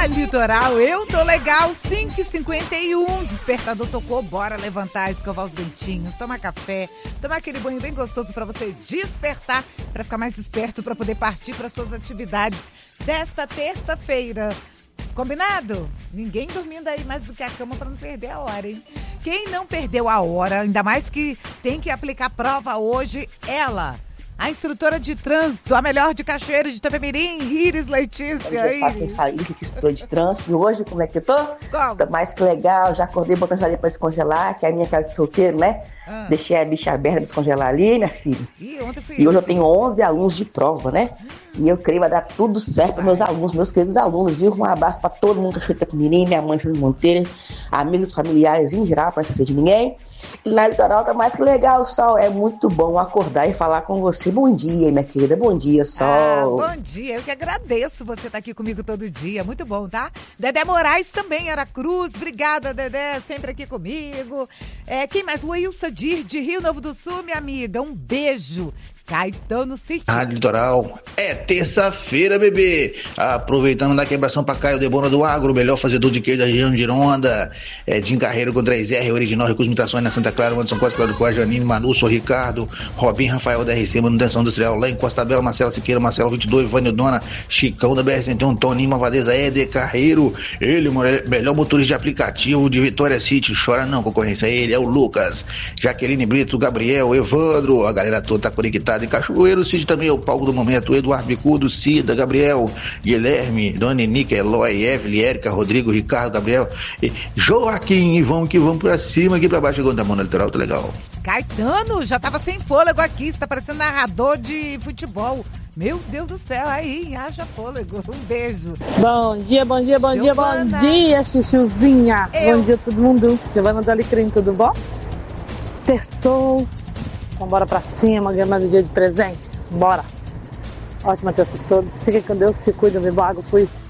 Litoral, eu tô legal, 5h51, despertador tocou, bora levantar, escovar os dentinhos, tomar café, tomar aquele banho bem gostoso pra você despertar, pra ficar mais esperto, pra poder partir para suas atividades desta terça-feira. Combinado? Ninguém dormindo aí mais do que a cama pra não perder a hora, hein? Quem não perdeu a hora, ainda mais que tem que aplicar prova hoje, ela... A instrutora de trânsito, a melhor de Cachoeiro de Itapemirim, Iris Letícia. Eu só falei que estou de trânsito. E hoje, como é que eu tô? Como? Tô mais que legal. Já acordei botando geladeira pra descongelar, que é a minha casa de solteiro, né? Deixei a bicha aberta pra descongelar ali, minha filha. E hoje eu tenho 11 alunos de prova, né? E eu creio que vai dar tudo certo para meus alunos, meus queridos alunos, viu? Um abraço para todo mundo que Cachoeiro de Itapemirim, minha mãe, Júlio Monteiro, amigos, familiares em geral, para não esquecer de ninguém. E na Litoral tá mais que legal, Sol. É muito bom acordar e falar com você. Bom dia, minha querida. Bom dia, Sol. Bom dia. Eu que agradeço você estar aqui comigo todo dia. Muito bom, tá? Dedé Moraes também, Aracruz. Obrigada, Dedé. Sempre aqui comigo. Quem mais? Luílsa Dir, de Rio Novo do Sul, minha amiga. Um beijo. Caetano City. Litoral, é terça-feira, bebê. Aproveitando da quebração pra Caio Debona do Agro, melhor fazedor de queijo da região de Gironda. Jim Carreiro com 3R, original, recursos, imitações na Santa Clara, Anderson Costa, Cláudio Costa, Janine, Manu, Sou Ricardo, Robin, Rafael da RC, Manutenção Industrial, lá em Costa Bela, Marcelo Siqueira, Marcelo 22, Vânio Dona, Chicão da BR-101, Toninho, Mavadeza, Éder Carreiro, ele, melhor motorista de aplicativo de Vitória City, chora não, concorrência, ele é o Lucas, Jaqueline Brito, Gabriel, Evandro, a galera toda tá conectada em Cachoeiro, Cid também é o palco do momento, Eduardo Bicudo, Cida, Gabriel, Guilherme, Dona Nica, Eloy, Evelyn, Érica, Rodrigo, Ricardo, Gabriel, Joaquim, e vamos que vamos pra cima, aqui pra baixo, chegando da mão na Litoral, tá legal. Caetano, já tava sem fôlego aqui, você tá parecendo narrador de futebol. Meu Deus do céu, aí, haja fôlego. Um beijo. Bom dia, bom dia, bom dia, bom dia, chuchuzinha. Bom dia, todo mundo. Giovana do Alecrim, tudo bom? Terçou. Então bora pra cima, ganhar mais um dia de presente. Bora. Ótima terça a todos. Fiquem com Deus, se cuidam, bebam água, fui.